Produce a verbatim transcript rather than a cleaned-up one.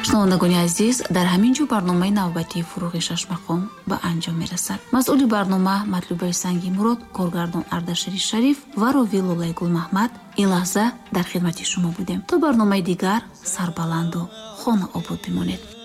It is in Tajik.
шунавандагони азиз, дар ҳамин ҷо барномаи навбатии фурӯғи шашмақом ба анҷом мерасад. масъули барнома Матлубаи Санги Мурод, коргардон Ардашири Шариф ва рови Лулаи Гулмаҳмад ин лаҳза дар хидмати шумо будем. То барномаи дигар сарбаланду хона обод бимонед.